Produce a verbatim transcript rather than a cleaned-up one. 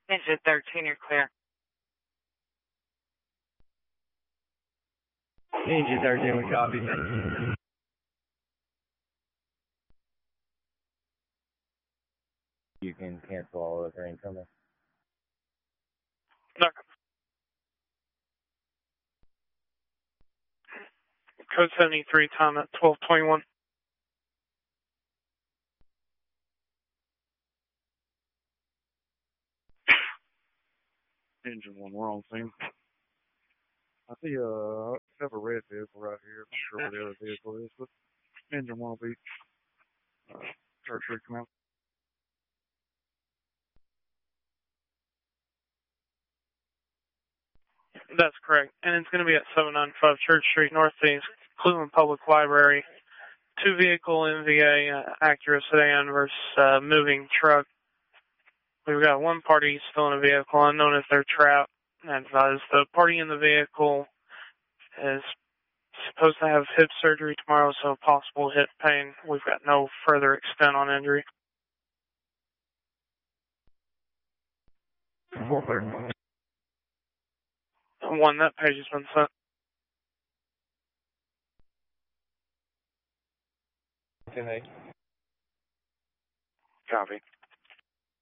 Engine thirteen, you're clear. Engine thirteen, we copy. You can cancel all of the incoming. No. Code seventy-three, time at twelve twenty-one. Engine one, we're on scene. I see uh, I have a red vehicle right here. I'm not sure where the other vehicle is, but engine one will be uh, Church Street come out. That's correct. And it's going to be at seven ninety-five Church Street Northeast, Cleveland Public Library. Two vehicle N V A uh, Acura sedan versus uh, moving truck. We've got one party still in a vehicle, unknown if they're trapped. Advised the party in the vehicle is supposed to have hip surgery tomorrow, so possible hip pain. We've got no further extent on injury. One, that page has been sent. Okay. Copy.